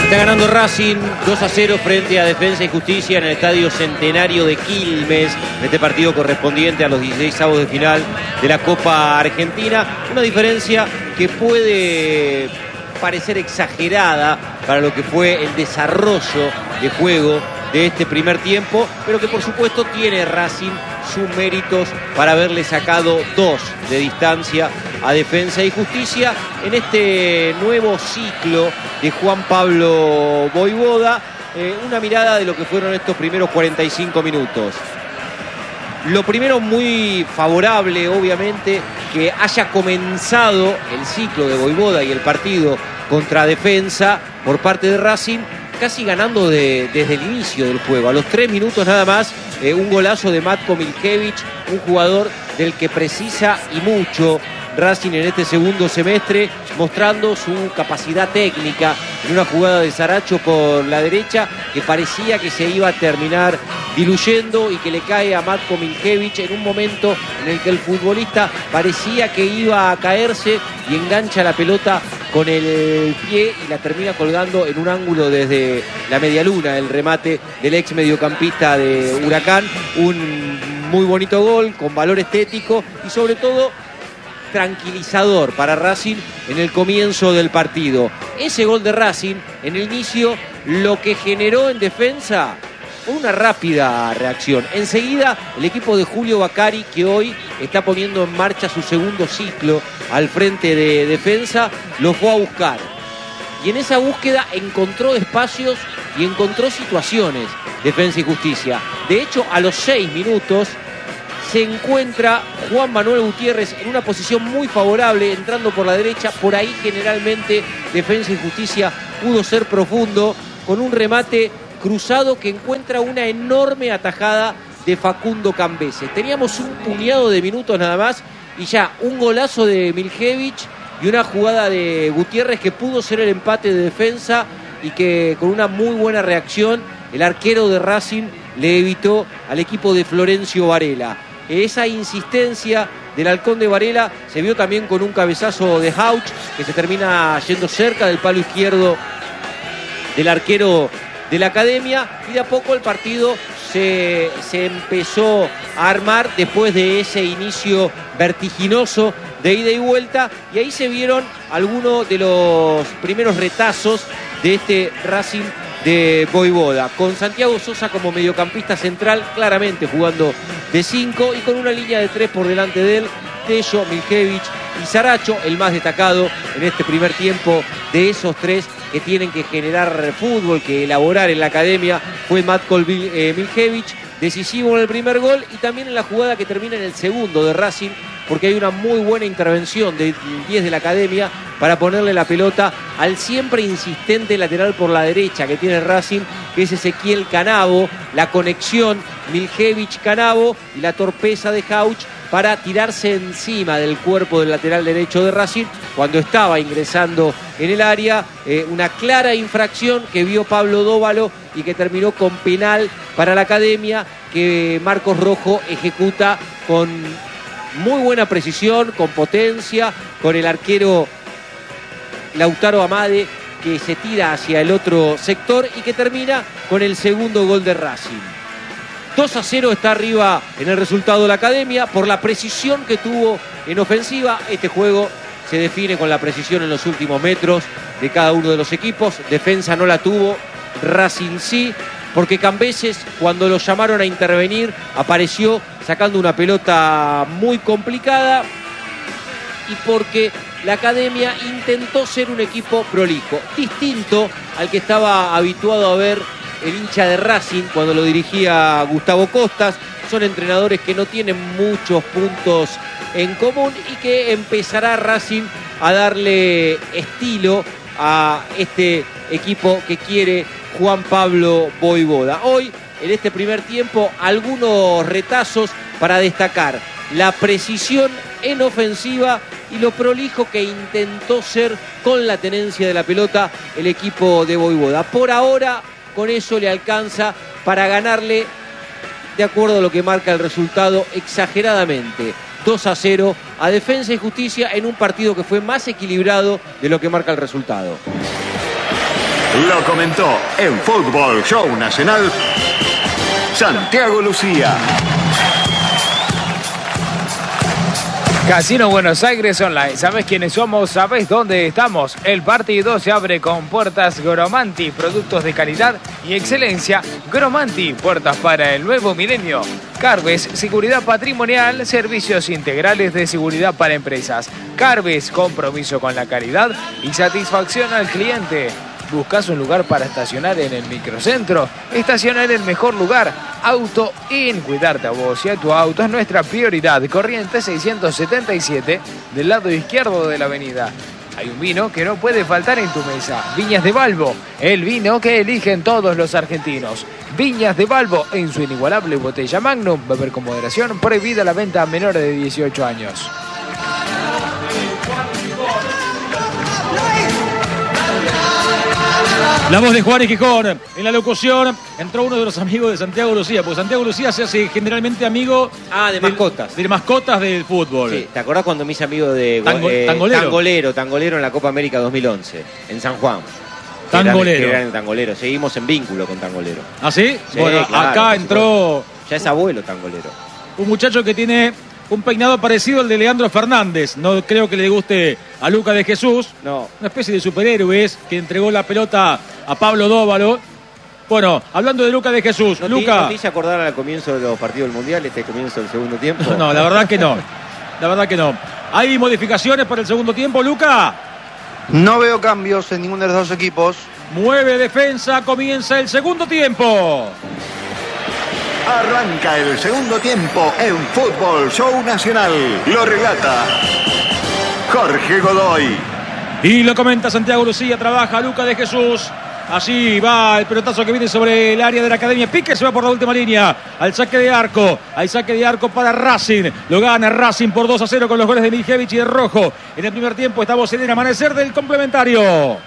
Está ganando Racing 2-0 frente a Defensa y Justicia en el Estadio Centenario de Quilmes, en este partido correspondiente a los 16avos de final de la Copa Argentina. Una diferencia que puede parecer exagerada para lo que fue el desarrollo de juego de este primer tiempo, pero que por supuesto tiene Racing sus méritos para haberle sacado 2 de distancia a Defensa y Justicia en este nuevo ciclo de Juan Pablo Vojvoda. Una mirada de lo que fueron estos primeros 45 minutos. Lo primero, muy favorable, obviamente, que haya comenzado el ciclo de Vojvoda y el partido contra Defensa por parte de Racing, casi ganando desde el inicio del juego. A los 3 minutos nada más, un golazo de Matko Miljevic, un jugador del que precisa y mucho Racing en este segundo semestre, mostrando su capacidad técnica en una jugada de Saracho por la derecha que parecía que se iba a terminar diluyendo y que le cae a Matko Miljevic en un momento en el que el futbolista parecía que iba a caerse y engancha la pelota con el pie y la termina colgando en un ángulo desde la medialuna, el remate del ex mediocampista de Huracán. Un muy bonito gol con valor estético y sobre todo tranquilizador para Racing en el comienzo del partido. Ese gol de Racing en el inicio lo que generó en Defensa una rápida reacción. Enseguida el equipo de Julio Bacari, que hoy está poniendo en marcha su segundo ciclo al frente de Defensa, lo fue a buscar. Y en esa búsqueda encontró espacios y encontró situaciones Defensa y Justicia. De hecho, a los 6 minutos se encuentra Juan Manuel Gutiérrez en una posición muy favorable, entrando por la derecha. Por ahí generalmente Defensa y Justicia pudo ser profundo, con un remate cruzado que encuentra una enorme atajada de Facundo Cambeses. Teníamos un puñado de minutos nada más y ya un golazo de Miljevic y una jugada de Gutiérrez que pudo ser el empate de Defensa y que con una muy buena reacción el arquero de Racing le evitó al equipo de Florencio Varela. Esa insistencia del Halcón de Varela se vio también con un cabezazo de Hauch que se termina yendo cerca del palo izquierdo del arquero de la Academia, y de a poco el partido se empezó a armar después de ese inicio vertiginoso de ida y vuelta, y ahí se vieron algunos de los primeros retazos de este Racing de Vojvoda, con Santiago Sosa como mediocampista central, claramente jugando de 5 y con una línea de 3 por delante de él, Tello, Miljevic y Saracho, el más destacado en este primer tiempo de esos 3 que tienen que generar fútbol, que elaborar en la Academia, fue Matko Miljevic, decisivo en el primer gol y también en la jugada que termina en el segundo de Racing, porque hay una muy buena intervención del 10 de la Academia para ponerle la pelota al siempre insistente lateral por la derecha que tiene Racing, que es Ezequiel Canavo. La conexión Miljevic-Canavo y la torpeza de Hauch para tirarse encima del cuerpo del lateral derecho de Racing cuando estaba ingresando en el área. Una clara infracción que vio Pablo Dóvalo y que terminó con penal para la Academia, que Marcos Rojo ejecuta con muy buena precisión, con potencia, con el arquero Lautaro Amade que se tira hacia el otro sector y que termina con el segundo gol de Racing. 2-0 está arriba en el resultado la Academia por la precisión que tuvo en ofensiva. Este juego se define con la precisión en los últimos metros de cada uno de los equipos. Defensa no la tuvo, Racing sí, porque Cambeses, cuando lo llamaron a intervenir, apareció sacando una pelota muy complicada y porque la Academia intentó ser un equipo prolijo, distinto al que estaba habituado a ver el hincha de Racing cuando lo dirigía Gustavo Costas. Son entrenadores que no tienen muchos puntos en común y que empezará Racing a darle estilo a este equipo que quiere Juan Pablo Vojvoda. Hoy, en este primer tiempo, algunos retazos para destacar la precisión en ofensiva y lo prolijo que intentó ser con la tenencia de la pelota el equipo de Vojvoda. Por ahora, con eso le alcanza para ganarle, de acuerdo a lo que marca el resultado, exageradamente 2-0 a Defensa y Justicia en un partido que fue más equilibrado de lo que marca el resultado. Lo comentó en Fútbol Show Nacional Santiago Lucía. Casino Buenos Aires Online. ¿Sabés quiénes somos? ¿Sabés dónde estamos? El partido se abre con puertas Gromanti, productos de calidad y excelencia. Gromanti, puertas para el nuevo milenio. Carves, seguridad patrimonial, servicios integrales de seguridad para empresas. Carves, compromiso con la calidad y satisfacción al cliente. ¿Buscas un lugar para estacionar en el microcentro? Estaciona en el mejor lugar. Auto In. Cuidarte a vos y a tu auto es nuestra prioridad. Corrientes 677 del lado izquierdo de la avenida. Hay un vino que no puede faltar en tu mesa. Viñas de Balbo, el vino que eligen todos los argentinos. Viñas de Balbo en su inigualable botella Magnum. Beber con moderación. Prohibida la venta a menores de 18 años. La voz de Juan y Gijón. En la locución entró uno de los amigos de Santiago Lucía, porque Santiago Lucía se hace generalmente amigo de mascotas. De mascotas del fútbol. Sí, ¿te acordás cuando me hice amigo de Tangolero en la Copa América 2011, en San Juan? Tangolero. Eran Tangolero. Seguimos en vínculo con Tangolero. ¿Ah, sí? Sí, bueno, claro, acá entró ya es abuelo Tangolero. un muchacho que tiene un peinado parecido al de Leandro Fernández. No creo que le guste a Luca de Jesús. No. Una especie de superhéroes que entregó la pelota a Pablo Dóvalo. Bueno, hablando de Luca de Jesús. ¿No Luca... te hice acordar al comienzo de los partidos del Mundial, este comienzo del segundo tiempo? No, la verdad que no. La verdad que no. ¿Hay modificaciones para el segundo tiempo, Luca? No veo cambios en ninguno de los dos equipos. Mueve defensa, comienza el segundo tiempo. Arranca el segundo tiempo en Fútbol Show Nacional. Lo relata Jorge Godoy. Y lo comenta Santiago Lucía, trabaja Luca de Jesús. Así va el pelotazo que viene sobre el área de la Academia. Pique se va por la última línea. Al saque de arco. Hay saque de arco para Racing. Lo gana Racing por 2-0 con los goles de Mijevich y de Rojo. En el primer tiempo estamos en el amanecer del complementario.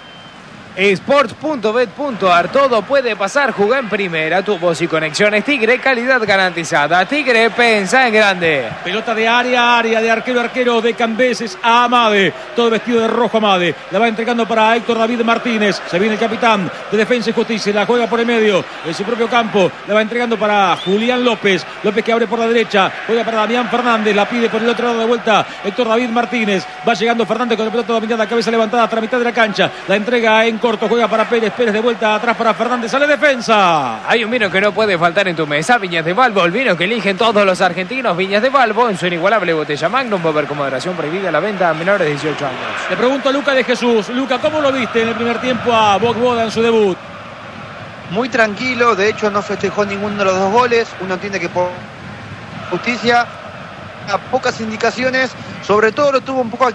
Sports.bet.ar. Todo puede pasar. Jugá en primera. Tu voz y conexiones Tigre. Calidad garantizada. Tigre, pensa en grande. Pelota de área de arquero de Cambeses a Amade. Todo vestido de rojo Amade. La va entregando para Héctor David Martínez. Se viene el capitán de Defensa y Justicia. La juega por el medio. En su propio campo. La va entregando para Julián López. López que abre por la derecha. Juega para Damián Fernández. La pide por el otro lado de vuelta Héctor David Martínez. Va llegando Fernández con la pelota dominada. Cabeza levantada hasta la mitad de la cancha. La entrega en corto, juega para Pérez de vuelta atrás para Fernández, sale defensa. Hay un vino que no puede faltar en tu mesa, Viñas de Balbo, el vino que eligen todos los argentinos. Viñas de Balbo en su inigualable botella Magnum. Beber con moderación, prohibida la venta a menores de 18 años. Le pregunto a Luca de Jesús. Luca, ¿cómo lo viste en el primer tiempo a Bogboda en su debut? Muy tranquilo, de hecho no festejó ninguno de los dos goles. Uno entiende que por justicia, a pocas indicaciones, sobre todo lo tuvo un poco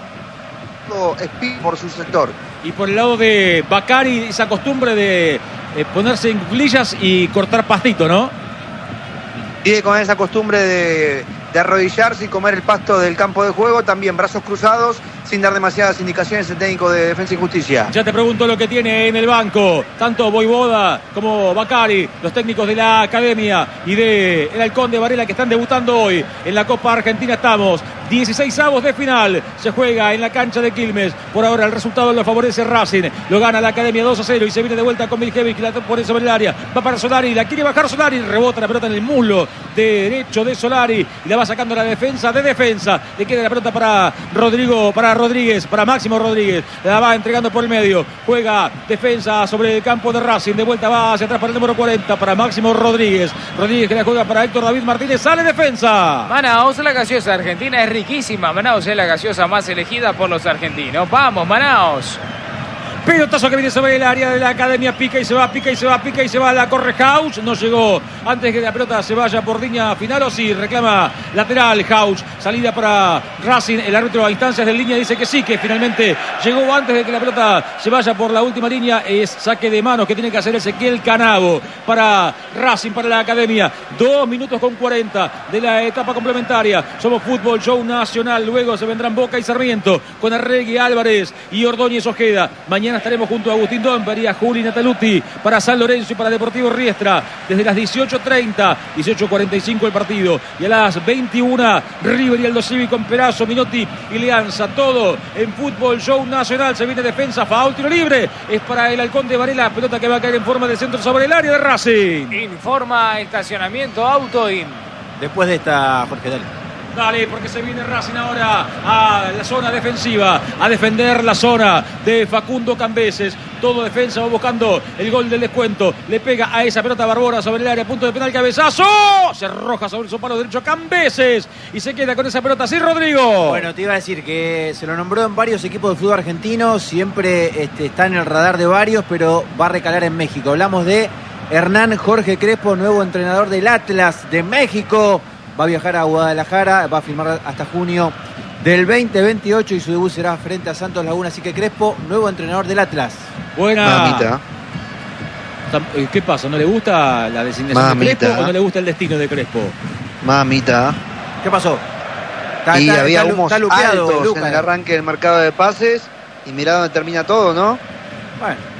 por su sector. Y por el lado de Bacari, esa costumbre de ponerse en cuclillas y cortar pastito, ¿no? Sigue con esa costumbre de arrodillarse y comer el pasto del campo de juego, también brazos cruzados, sin dar demasiadas indicaciones el técnico de Defensa y Justicia. Ya te pregunto lo que tiene en el banco, tanto Voivoda como Bacari, los técnicos de la Academia y de el Halcón de Varela que están debutando hoy en la Copa Argentina. Estamos 16avos de final, se juega en la cancha de Quilmes. Por ahora el resultado lo favorece Racing, lo gana la Academia 2-0 y se viene de vuelta con Miljevic, que la pone sobre el área, va para Solari, la quiere bajar Solari, rebota la pelota en el muslo derecho de Solari y la va sacando la defensa de defensa. Le queda la pelota para Rodríguez, para Máximo Rodríguez, la va entregando por el medio, juega defensa sobre el campo de Racing, de vuelta va hacia atrás para el número 40 para Máximo Rodríguez que la juega para Héctor David Martínez, sale defensa. Manaos, la gaseosa argentina es riquísima. Manaos es la gaseosa más elegida por los argentinos. Vamos, Manaos. Pelotazo que viene sobre el área de la Academia, pica y se va, la corre Hauch, no llegó antes que la pelota se vaya por línea final, o sí, reclama lateral Hauch, salida para Racing, el árbitro a instancias de línea dice que sí, que finalmente llegó antes de que la pelota se vaya por la última línea, es saque de manos que tiene que hacer Ezequiel Canavo para Racing, para la Academia, 2 minutos con 40 de la etapa complementaria, somos Fútbol Show Nacional, luego se vendrán Boca y Sarmiento, con Arregui, Álvarez y Ordóñez Ojeda, mañana mañana estaremos junto a Agustín Domper y a Juli Nataluti para San Lorenzo y para Deportivo Riestra. Desde las 18:30, 18:45 el partido. Y a las 21, River y Aldo Civi con Perazo, Minotti y Leanza. Todo en Fútbol Show Nacional. Se viene defensa, foul, tiro libre. Es para el Halcón de Varela. Pelota que va a caer en forma de centro sobre el área de Racing. Informa estacionamiento Autoin. Después de esta, Jorge, dale. Dale, porque se viene Racing ahora a la zona defensiva, a defender la zona de Facundo Cambeses. Todo defensa va buscando el gol del descuento. Le pega a esa pelota Barbora sobre el área, punto de penal, cabezazo. Se arroja sobre su palo derecho Cambeses y se queda con esa pelota. Sí, Rodrigo. Bueno, te iba a decir que se lo nombró en varios equipos de fútbol argentino. Siempre está en el radar de varios, pero va a recalar en México. Hablamos de Hernán Jorge Crespo, nuevo entrenador del Atlas de México. Va a viajar a Guadalajara, va a firmar hasta junio del 2028 y su debut será frente a Santos Laguna. Así que Crespo, nuevo entrenador del Atlas. Buena. Mamita. ¿Qué pasa? ¿No le gusta la designación de Crespo o no le gusta el destino de Crespo? Mamita. ¿Qué pasó? Había humos está luqueado, altos Lucas. en el arranque del mercado de pases y mirá dónde termina todo, ¿no? Bueno.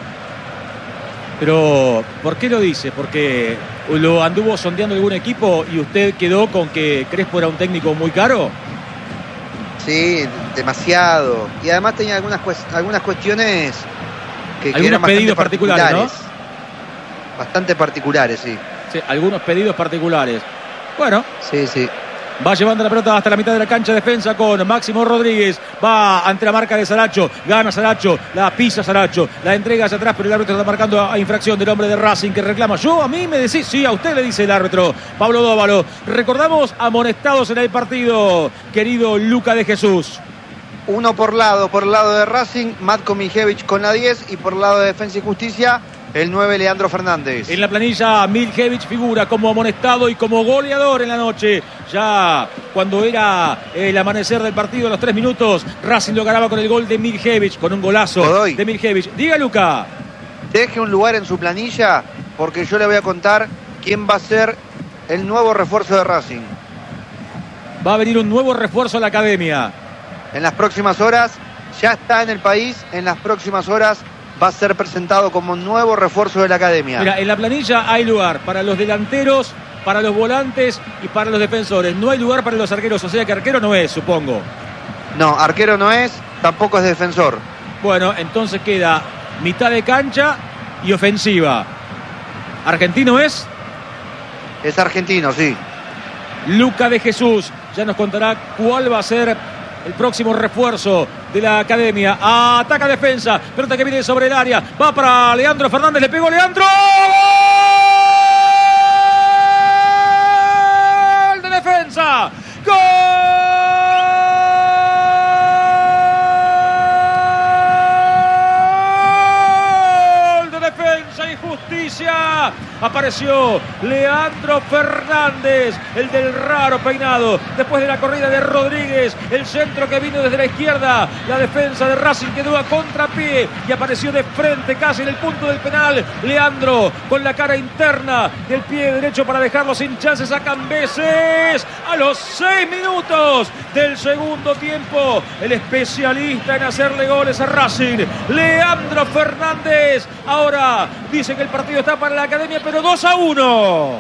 Pero, ¿por qué lo dice? ¿Porque lo anduvo sondeando algún equipo y usted quedó con que Crespo era un técnico muy caro? Sí, demasiado. Y además tenía algunas cuestiones que Algunos eran bastante pedidos particulares, ¿no? Bastante particulares, sí. Sí, algunos pedidos particulares. Bueno, Sí, sí. va llevando la pelota hasta la mitad de la cancha, defensa con Máximo Rodríguez, va ante la marca de Saracho, gana Saracho, la pisa Saracho, la entrega hacia atrás, pero el árbitro está marcando a infracción del hombre de Racing que reclama. A mí me decís, sí, a usted le dice el árbitro, Pablo Dóvalo. Recordamos amonestados en el partido, querido Luca de Jesús. Uno por el lado de Racing, Matko Miljevich con la 10 y por el lado de Defensa y Justicia, el 9 Leandro Fernández. En la planilla, Miljevich figura como amonestado y como goleador en la noche. Ya cuando era el amanecer del partido, a los 3 minutos, Racing lo ganaba con el gol de Miljevich, con un golazo Godoy. de Miljevich. Diga, Luca. Deje un lugar en su planilla porque yo le voy a contar quién va a ser el nuevo refuerzo de Racing. Va a venir un nuevo refuerzo a la academia. En las próximas horas, ya está en el país, en las próximas horas va a ser presentado como nuevo refuerzo de la academia. Mira, en la planilla hay lugar para los delanteros, para los volantes y para los defensores. No hay lugar para los arqueros, o sea que arquero no es, supongo. No, arquero no es, tampoco es defensor. Bueno, entonces queda mitad de cancha y ofensiva. ¿Argentino es? Es argentino, sí. Luca de Jesús ya nos contará cuál va a ser el próximo refuerzo de la academia. Ataca defensa, pelota que viene sobre el área, va para Leandro Fernández, le pegó Leandro. ¡Gol de defensa! ¡Gol de defensa y justicia! Apareció Leandro Fernández, el del raro peinado, después de la corrida de Rodríguez, el centro que vino desde la izquierda, la defensa de Racing quedó a contrapié y apareció de frente casi en el punto del penal. Leandro con la cara interna del pie derecho para dejarlo sin chances a Cambeses. A los 6 minutos del segundo tiempo, el especialista en hacerle goles a Racing, Leandro Fernández. Ahora dice que el partido está para la academia, pero 2-1.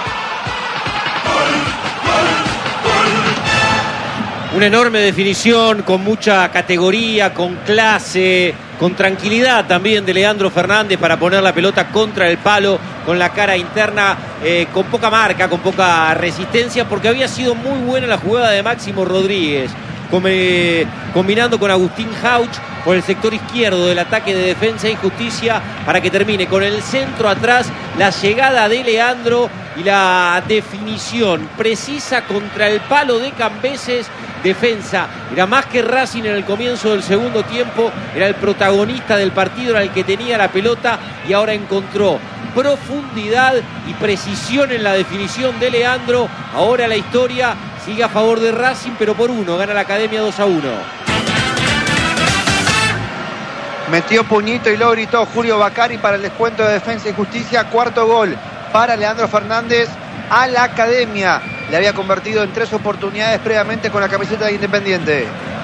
Una enorme definición, con mucha categoría, con clase, con tranquilidad también de Leandro Fernández para poner la pelota contra el palo, con la cara interna, con poca marca, con poca resistencia, porque había sido muy buena la jugada de Máximo Rodríguez, combinando con Agustín Hauch por el sector izquierdo del ataque de Defensa y Justicia, para que termine con el centro atrás, la llegada de Leandro y la definición precisa contra el palo de Cambeses. Defensa era más que Racing en el comienzo del segundo tiempo, era el protagonista del partido, era el que tenía la pelota y ahora encontró profundidad y precisión en la definición de Leandro. Ahora la historia sigue a favor de Racing, pero por 1, gana la academia 2-1. Metió puñito y lo gritó Julio Bacari para el descuento de Defensa y Justicia. Cuarto gol para Leandro Fernández a la academia. Le había convertido en 3 oportunidades previamente con la camiseta de Independiente.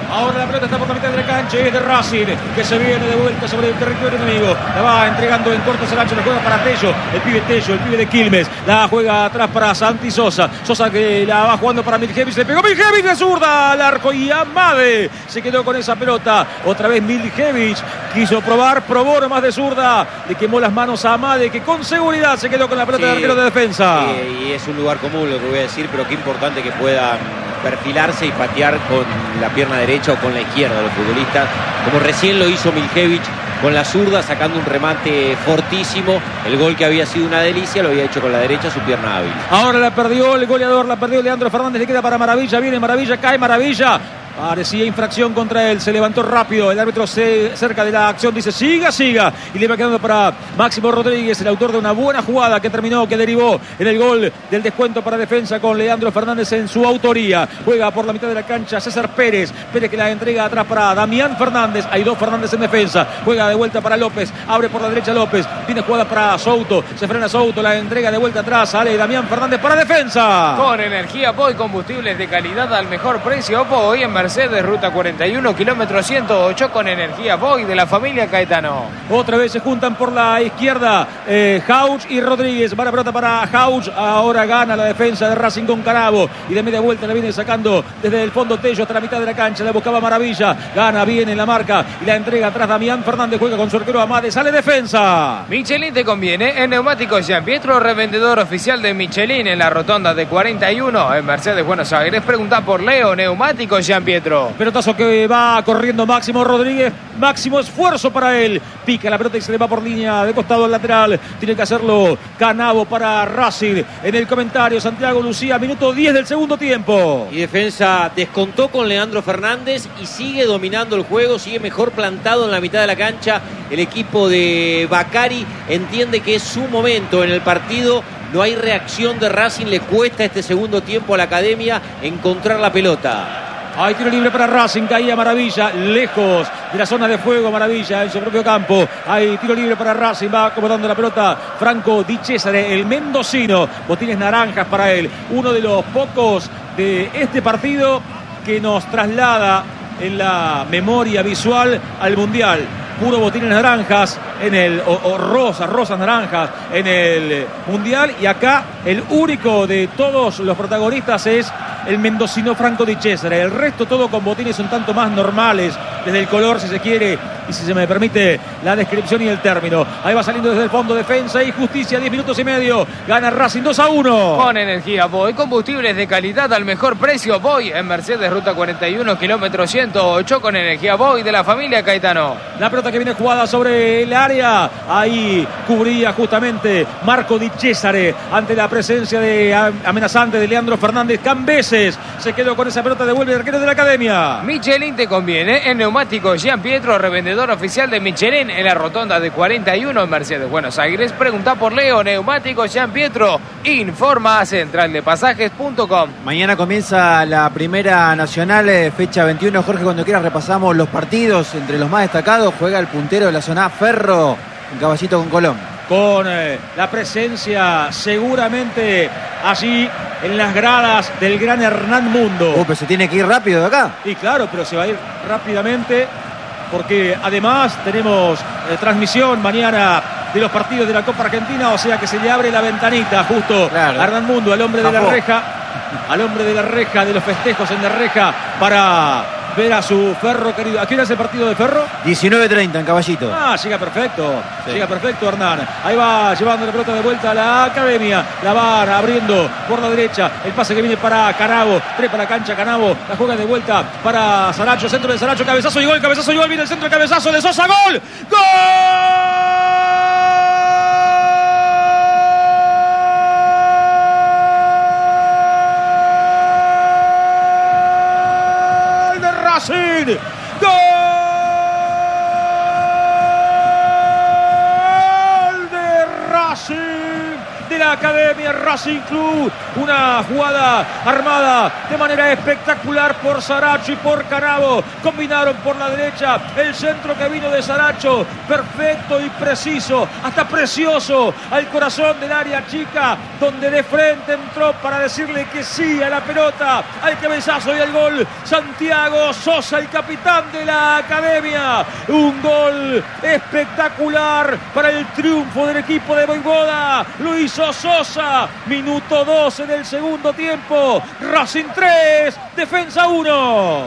Ahora la pelota está por la mitad de la cancha y es de Racing, que se viene de vuelta sobre el territorio enemigo. La va entregando en corto Saracho, la juega para Tello, el pibe de Quilmes. La juega atrás para Santi Sosa. Sosa que la va jugando para Miljevic, le pegó Miljevic de zurda al arco y Amade se quedó con esa pelota. Otra vez Miljevic quiso probó nomás de zurda, le quemó las manos a Amade, que con seguridad se quedó con la pelota de arquero de defensa. Y es un lugar común lo que voy a decir, pero qué importante que puedan perfilarse y patear con la pierna derecha o con la izquierda los futbolistas, como recién lo hizo Miljevic con la zurda, sacando un remate fortísimo. El gol que había sido una delicia lo había hecho con la derecha, su pierna hábil. Ahora la perdió el goleador, la perdió Leandro Fernández, le queda para Maravilla, viene Maravilla, cae Maravilla. Parecía infracción contra él, se levantó rápido, el árbitro cerca de la acción dice siga, y le va quedando para Máximo Rodríguez, el autor de una buena jugada que derivó en el gol del descuento para defensa con Leandro Fernández en su autoría. Juega por la mitad de la cancha César Pérez que la entrega atrás para Damián Fernández, hay dos Fernández en defensa, juega de vuelta para López, abre por la derecha López, tiene jugada para Souto, se frena Souto, la entrega de vuelta atrás, sale Damián Fernández para defensa. Con energía Boy, combustibles de calidad al mejor precio, Boy en Mercedes, ruta 41, kilómetro 108, con energía Boy de la familia Caetano. Otra vez se juntan por la izquierda Jauch y Rodríguez. Va la pelota para Jauch. Ahora gana la defensa de Racing con Canavo. Y de media vuelta la viene sacando desde el fondo Tello hasta la mitad de la cancha. La buscaba Maravilla. Gana bien en la marca y la entrega atrás Damián Fernández. Juega con su arquero Amade. Sale defensa. Michelin te conviene. En Neumáticos Jean Pietro, revendedor oficial de Michelin en la rotonda de 41 en Mercedes, Buenos Aires. Pregunta por Leo. Neumáticos Jean Pietro. Pelotazo que va corriendo Máximo Rodríguez. Máximo esfuerzo para él. Pica la pelota y se le va por línea de costado al lateral. Tiene que hacerlo Canavo para Racing. En el comentario, Santiago Lucía, minuto 10 del segundo tiempo. Y defensa descontó con Leandro Fernández y sigue dominando el juego, sigue mejor plantado en la mitad de la cancha. El equipo de Bacari entiende que es su momento en el partido. No hay reacción de Racing, le cuesta este segundo tiempo a la academia encontrar la pelota. Hay tiro libre para Racing, caía Maravilla, lejos de la zona de fuego, Maravilla en su propio campo. Hay tiro libre para Racing, va acomodando la pelota Franco Di Cesare, el mendocino, botines naranjas para él. Uno de los pocos de este partido que nos traslada en la memoria visual al Mundial. Puro botines naranjas o rosas naranjas en el Mundial, y acá el único de todos los protagonistas es el mendocino Franco Di Cesare. El resto todo con botines un tanto más normales, desde el color si se quiere y si se me permite la descripción y el término. Ahí va saliendo desde el fondo defensa y Justicia, 10 minutos y medio. Gana Racing 2-1. Con energía Boy, combustibles de calidad al mejor precio. Boy en Mercedes, ruta 41, kilómetro 108, con energía Boy de la familia Caetano. La pelota que viene jugada sobre el área. Ahí cubría justamente Marco Di Cesare ante la presencia amenazante de Leandro Fernández. Cambeses se quedó con esa pelota, devuelve el arquero de la academia. Michelin te conviene. En Neumáticos Jean Pietro, revendedor oficial de Michelin en la rotonda de 41 en Mercedes, Buenos Aires. Pregunta por Leo. Neumáticos Jean Pietro. Informa a centraldepasajes.com. Mañana comienza la primera nacional, fecha 21. Jorge, cuando quieras repasamos los partidos. Entre los más destacados juega el puntero de la zona A, Ferro, en Caballito con Colón. Con la presencia seguramente allí en las gradas del gran Hernán Mundo. Pero se tiene que ir rápido de acá. Y claro, pero se va a ir rápidamente porque además tenemos transmisión mañana de los partidos de la Copa Argentina, o sea que se le abre la ventanita justo a Hernán Mundo, al hombre de la reja, de los festejos en la reja, para ver a su Ferro querido. ¿A qué hora es el partido de Ferro? 19:30 en Caballito. Llega perfecto. Sí. Llega perfecto Hernán. Ahí va llevando la pelota de vuelta a la academia. La van abriendo por la derecha. El pase que viene para Canavo. Trepa la cancha Canavo. La juega de vuelta para Saracho. Centro de Saracho. Cabezazo y gol. Viene el centro de cabezazo de Sosa. ¡Gol! ¡Gol! Racing. ¡Gol de Racing! De de la Academia Racing Club. Una jugada armada de manera espectacular por Saracho y por Canavo. Combinaron por la derecha el centro que vino de Saracho, perfecto y preciso, hasta precioso, al corazón del área chica, donde de frente entró para decirle que sí a la pelota, al cabezazo y al gol. Santiago Sosa, el capitán de la Academia. Un gol espectacular para el triunfo del equipo de Voivoda. Lo hizo Sosa, minuto 12 del segundo tiempo. Racing 3, Defensa 1.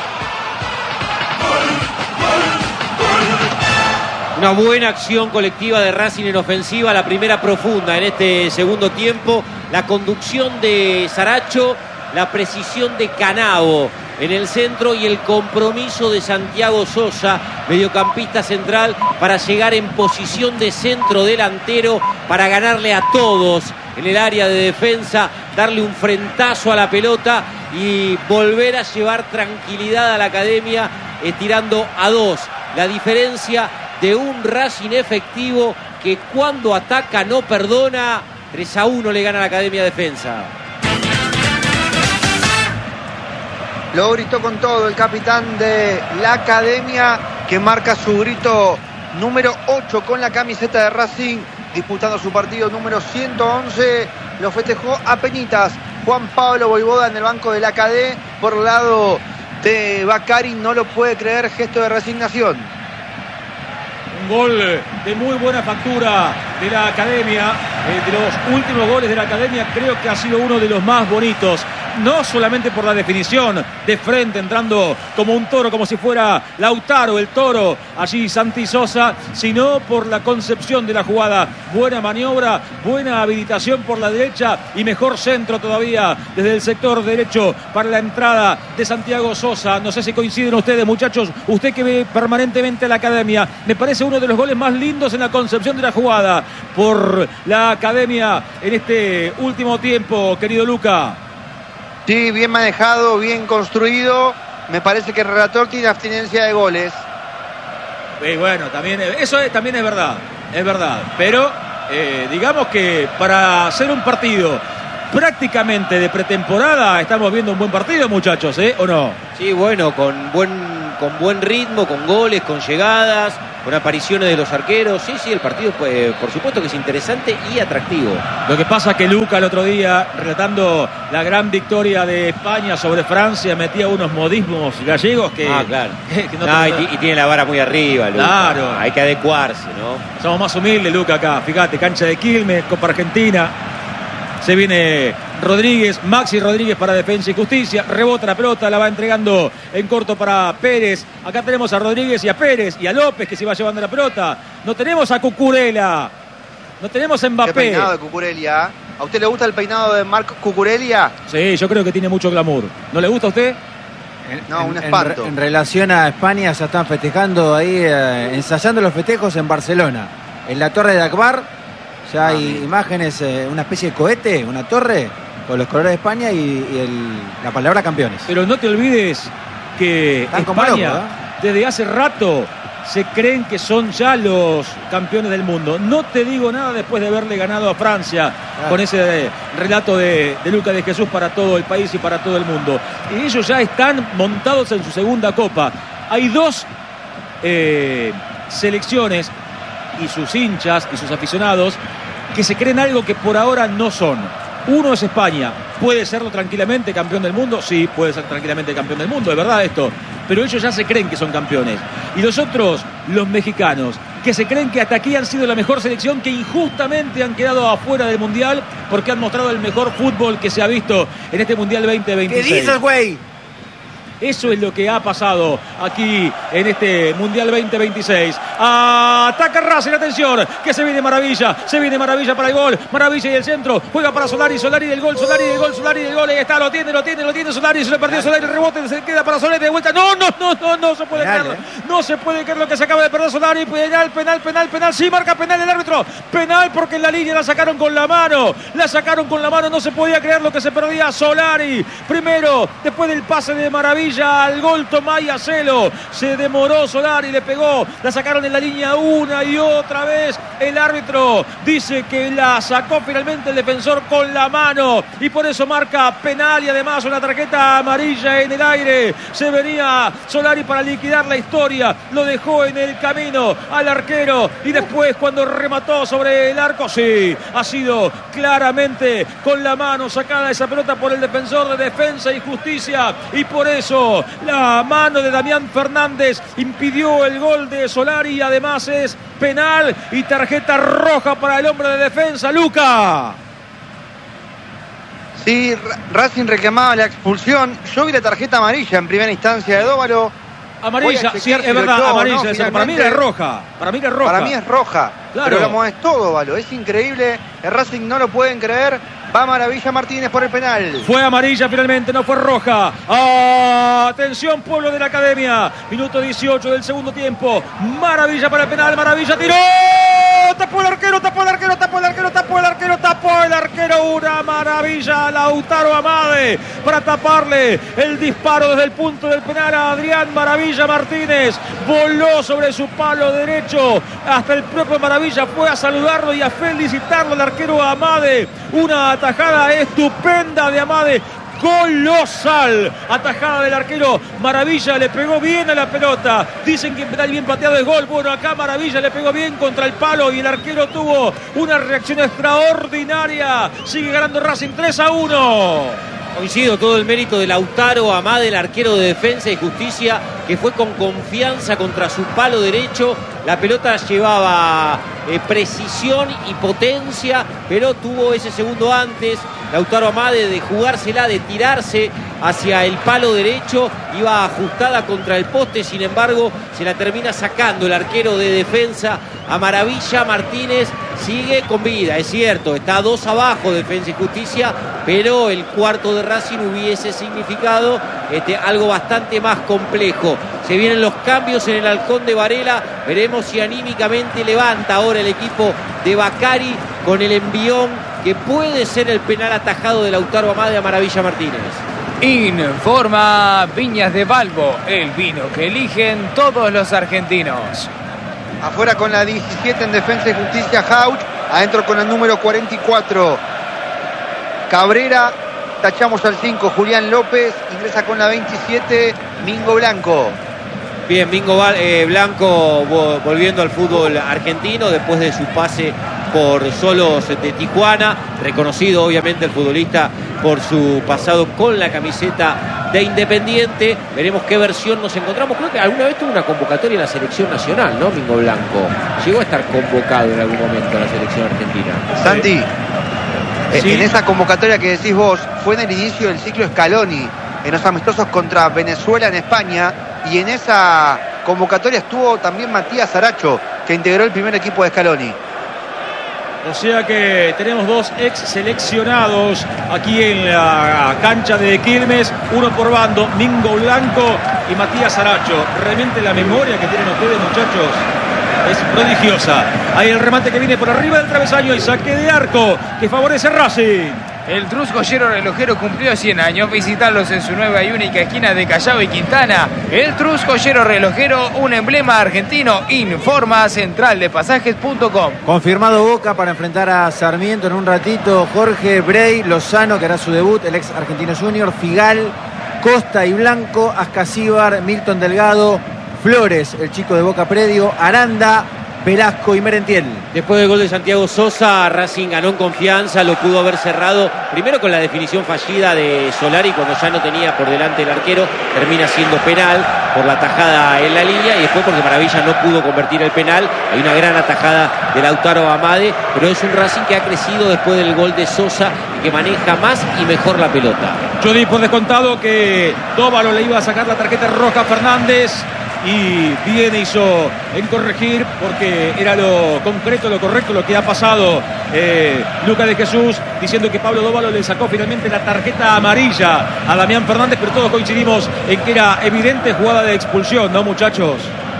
Una buena acción colectiva de Racing en ofensiva, la primera profunda en este segundo tiempo. La conducción de Saracho, la precisión de Canavo en el centro y el compromiso de Santiago Sosa, mediocampista central, para llegar en posición de centro delantero, para ganarle a todos en el área de defensa, darle un frentazo a la pelota y volver a llevar tranquilidad a la Academia, tirando a 2. La diferencia de un Racing efectivo que cuando ataca no perdona. 3-1 le gana a la Academia Defensa. Lo gritó con todo el capitán de la Academia, que marca su grito número 8 con la camiseta de Racing, disputando su partido número 111. Lo festejó a penitas Juan Pablo Voivoda en el banco de la Academia. Por el lado de Bacari, no lo puede creer, gesto de resignación. Un gol de muy buena factura de la Academia. De los últimos goles de la Academia, creo que ha sido uno de los más bonitos. No solamente por la definición de frente, entrando como un toro, como si fuera Lautaro, el toro, allí Santi Sosa, sino por la concepción de la jugada. Buena maniobra, buena habilitación por la derecha y mejor centro todavía desde el sector derecho para la entrada de Santiago Sosa. No sé si coinciden ustedes, muchachos, usted que ve permanentemente a la Academia, me parece uno de los goles más lindos en la concepción de la jugada por la Academia en este último tiempo, querido Luca. Sí, bien manejado, bien construido. Me parece que el relator tiene abstinencia de goles. Y bueno, también eso también es verdad, pero digamos que para hacer un partido prácticamente de pretemporada estamos viendo un buen partido, muchachos, ¿o no? Sí, bueno, con buen ritmo, con goles, con llegadas, con apariciones de los arqueros. Sí, el partido, pues, por supuesto que es interesante y atractivo. Lo que pasa es que Luca el otro día, relatando la gran victoria de España sobre Francia, metía unos modismos gallegos que... claro. Que no y tiene la vara muy arriba, Luca. Claro. Hay que adecuarse, ¿no? Somos más humildes, Luca, acá. Fíjate, cancha de Quilmes, Copa Argentina. Se viene Rodríguez, Maxi Rodríguez para Defensa y Justicia. Rebota la pelota, la va entregando en corto para Pérez. Acá tenemos a Rodríguez y a Pérez y a López, que se va llevando la pelota. No tenemos a Cucurella. No tenemos a Mbappé. ¿Qué peinado de Cucurella? ¿A usted le gusta el peinado de Marco Cucurella? Sí, yo creo que tiene mucho glamour. ¿No le gusta a usted? No, un espanto. En relación a España, ya están festejando ahí, ensayando los festejos en Barcelona. En la Torre de Akbar ya hay imágenes, una especie de cohete, una torre con los colores de España y la palabra campeones. Pero no te olvides que Están como España, locos, desde hace rato, se creen que son ya los campeones del mundo. No te digo nada después de haberle ganado a Francia, con ese relato de Luca de Jesús para todo el país y para todo el mundo. Y ellos ya están montados en su segunda copa. Hay dos selecciones y sus hinchas y sus aficionados que se creen algo que por ahora no son. Uno es España. ¿Puede serlo tranquilamente campeón del mundo? Sí, puede ser tranquilamente campeón del mundo, es verdad esto. Pero ellos ya se creen que son campeones. Y los otros, los mexicanos, que se creen que hasta aquí han sido la mejor selección, que injustamente han quedado afuera del Mundial porque han mostrado el mejor fútbol que se ha visto en este Mundial 2026. ¿Qué dices, güey? Eso es lo que ha pasado aquí en este Mundial 2026. Ataca Racing, atención, que se viene Maravilla para el gol, Maravilla y el centro, juega para Solari del gol, Solari del gol, ahí está, lo tiene Solari, se le perdió Solari, el rebote, se queda para Solari de vuelta, no se puede creer, no se puede creer lo que se acaba de perder Solari, penal, sí, marca penal el árbitro, penal porque en la línea la sacaron con la mano, no se podía creer lo que se perdía Solari, primero, después del pase de Maravilla, amarilla al gol Tomás Acelo. Se demoró Solari, le pegó, la sacaron en la línea una y otra vez. El árbitro dice que la sacó finalmente el defensor con la mano y por eso marca penal y además una tarjeta amarilla en el aire. Se venía Solari para liquidar la historia, lo dejó en el camino al arquero y después cuando remató sobre el arco, sí, ha sido claramente con la mano sacada esa pelota por el defensor de Defensa y Justicia y por eso la mano de Damián Fernández impidió el gol de Solari y además es penal y tarjeta roja para el hombre de Defensa, Luca. Sí, Racing reclamaba la expulsión. Yo vi la tarjeta amarilla en primera instancia de Dóvalo. Amarilla, sí, es verdad, yo, amarilla. ¿no? Para mí era roja. Para mí es roja. Claro. Pero lo amonestó Dóvalo. Es increíble. El Racing no lo pueden creer. Va Maravilla Martínez por el penal. Fue amarilla finalmente, no fue roja. Atención, pueblo de la Academia. Minuto 18 del segundo tiempo. Maravilla para el penal. Maravilla tiró. Tapó el arquero. Una maravilla. Lautaro Amade para taparle el disparo desde el punto del penal a Adrián Maravilla Martínez. Voló sobre su palo derecho. Hasta el propio Maravilla fue a saludarlo y a felicitarlo al arquero Amade. Una atajada estupenda de Amade. Colosal, atajada del arquero Maravilla, le pegó bien a la pelota, dicen que penal bien pateado es gol, bueno acá Maravilla le pegó bien contra el palo y el arquero tuvo una reacción extraordinaria, sigue ganando Racing 3-1. Coincido, todo el mérito de Lautaro Amade, el arquero de Defensa y Justicia, que fue con confianza contra su palo derecho. La pelota llevaba precisión y potencia, pero tuvo ese segundo antes. Lautaro Amade de jugársela, de tirarse hacia el palo derecho, iba ajustada contra el poste, sin embargo se la termina sacando el arquero de Defensa a Maravilla Martínez. Sigue con vida, es cierto, está 2 abajo Defensa y Justicia, pero el cuarto de Racing hubiese significado algo bastante más complejo. Se vienen los cambios en el Halcón de Varela, veremos si anímicamente levanta ahora el equipo de Bacari con el envión que puede ser el penal atajado de Lautaro Amade a Maravilla Martínez. Informa Viñas de Balbo, el vino que eligen todos los argentinos. Afuera con la 17 en Defensa y Justicia Jauch, adentro con el número 44 Cabrera, tachamos al 5 Julián López, ingresa con la 27 Mingo Blanco. Bien, Mingo Blanco volviendo al fútbol argentino después de su pase por Solos de Tijuana, reconocido obviamente el futbolista por su pasado con la camiseta de Independiente. Veremos qué versión nos encontramos. Creo que alguna vez tuvo una convocatoria en la selección nacional, ¿no? Mingo Blanco llegó a estar convocado en algún momento a la selección argentina. Santi, Sí. En esa convocatoria que decís vos, fue en el inicio del ciclo Scaloni, en los amistosos contra Venezuela en España, y en esa convocatoria estuvo también Matías Aracho, que integró el primer equipo de Scaloni. O sea que tenemos 2 ex seleccionados aquí en la cancha de Quilmes, uno por bando, Mingo Blanco y Matías Aracho. Realmente la memoria que tienen ustedes, muchachos, es prodigiosa. Ahí el remate que viene por arriba del travesaño y saque de arco que favorece a Racing. El Trus Joyero Relojero cumplió 100 años. Visitarlos en su nueva y única esquina de Callao y Quintana. El Trus Joyero Relojero, un emblema argentino. Informa centraldepasajes.com. Confirmado Boca para enfrentar a Sarmiento en un ratito. Jorge Brey, Lozano, que hará su debut, el ex Argentino Junior, Figal, Costa y Blanco, Ascasíbar, Milton Delgado, Flores, el chico de Boca Predio, Aranda, Velasco y Merentiel. Después del gol de Santiago Sosa, Racing ganó en confianza, lo pudo haber cerrado primero con la definición fallida de Solari cuando ya no tenía por delante el arquero, termina siendo penal por la tajada en la línea y después porque Maravilla no pudo convertir el penal. Hay una gran atajada de Lautaro Amade, pero es un Racing que ha crecido después del gol de Sosa y que maneja más y mejor la pelota. Yo di por descontado que Dóvalo le iba a sacar la tarjeta roja a Fernández y bien hizo en corregir porque era lo concreto, lo correcto, lo que ha pasado Lucas de Jesús diciendo que Pablo Dóvalo le sacó finalmente la tarjeta amarilla a Damián Fernández, pero todos coincidimos en que era evidente jugada de expulsión, ¿no, muchachos?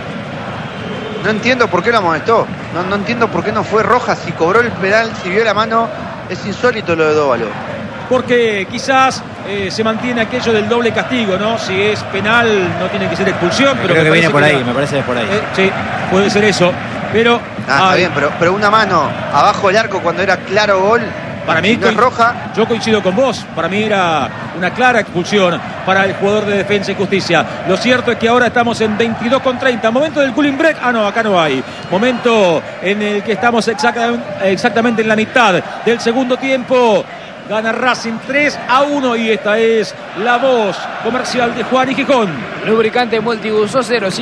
No entiendo por qué lo amonestó, no entiendo por qué no fue roja, si cobró el penal, si vio la mano, es insólito lo de Dóvalo. porque quizás se mantiene aquello del doble castigo, ¿no? Si es penal no tiene que ser expulsión, pero creo que viene por ahí, me parece que es por ahí. Sí, puede ser eso, pero está bien, pero una mano abajo del arco cuando era claro gol. Para mí, no es roja. Yo coincido con vos. Para mí era una clara expulsión para el jugador de Defensa y Justicia. Lo cierto es que ahora estamos en 22:30. Momento del cooling break. No, acá no hay. Momento en el que estamos exactamente en la mitad del segundo tiempo. Gana Racing 3-1 y esta es la voz comercial de Juan y Gijón. Lubricante multiuso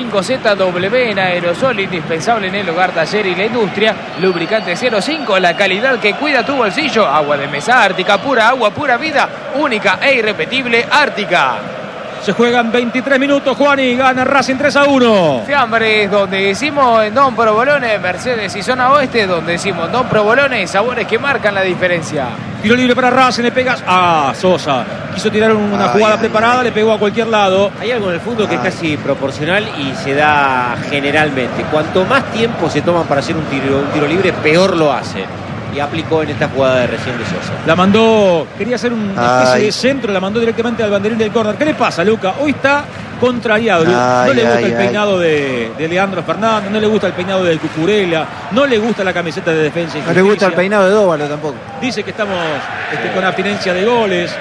05ZW en aerosol, indispensable en el hogar, taller y la industria. Lubricante 05, la calidad que cuida tu bolsillo. Agua de mesa Ártica, pura agua, pura vida, única e irrepetible Ártica. Se juegan 23 minutos, Juan, y gana Racing 3-1. Fiambres, donde decimos en Don Provolone, Mercedes y Zona Oeste, donde decimos Don Provolone, sabores que marcan la diferencia. Tiro libre para Racing, le pegas a Sosa. Quiso tirar una jugada preparada, le pegó a cualquier lado. Hay algo en el fútbol que es casi proporcional y se da generalmente. Cuanto más tiempo se toman para hacer un tiro libre, peor lo hacen. Y aplicó en esta jugada de recién de Sosa. La mandó, quería hacer una especie de centro, la mandó directamente al banderín del córner. ¿Qué le pasa, Luca? Hoy está contrariado. No le gusta el peinado de Leandro Fernández, no le gusta el peinado del Cucurella, no le gusta la camiseta de Defensa y Justicia. No le gusta el peinado de Dóvalo tampoco. Dice que estamos con abstinencia de goles.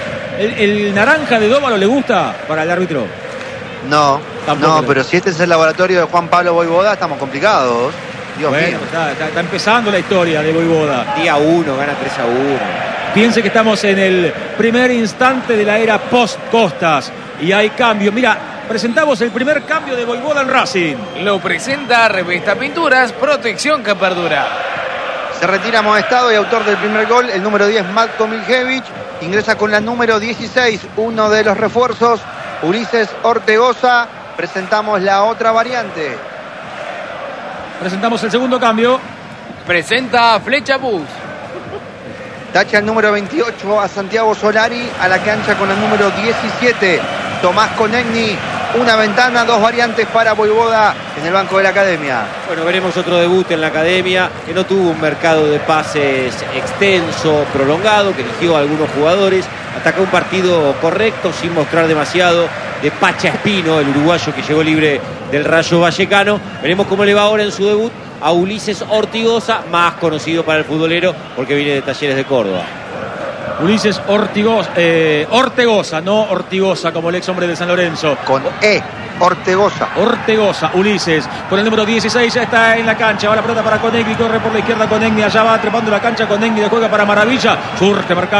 ¿El naranja de Dóvalo le gusta para el árbitro? No, pero si este es el laboratorio de Juan Pablo Voivoda, estamos complicados. Dios mío. Está empezando la historia de Voivoda. Día 1, gana 3-1. Piense que estamos en el primer instante de la era post-Costas y hay cambio. Mira, presentamos el primer cambio de Voivoda en Racing. Lo presenta Revista Pinturas, protección que perdura. Se retira Moestado y autor del primer gol, el número 10, Matko Miljevic. Ingresa con la número 16, uno de los refuerzos, Ulises Ortegoza. Presentamos la otra variante. Presentamos el segundo cambio. Presenta Flecha Bus. Tacha el número 28 a Santiago Solari, a la cancha con el número 17, Tomás Conegni. Una ventana, dos variantes para Voivoda en el banco de la Academia. Bueno, veremos otro debut en la Academia, que no tuvo un mercado de pases extenso, prolongado, que eligió a algunos jugadores. Atacó un partido correcto, sin mostrar demasiado, de Pacha Espino, el uruguayo que llegó libre del Rayo Vallecano. Veremos cómo le va ahora en su debut a Ulises Ortigoza, más conocido para el futbolero porque viene de Talleres de Córdoba. Ulises Ortegoza, no Ortigoza como el ex hombre de San Lorenzo. Con Ortegoza. Ortegoza, Ulises, con el número 16, ya está en la cancha. Va la pelota para Conegni, corre por la izquierda Conegni, allá va trepando la cancha Conegni, de juega para Maravilla. Surge marcado.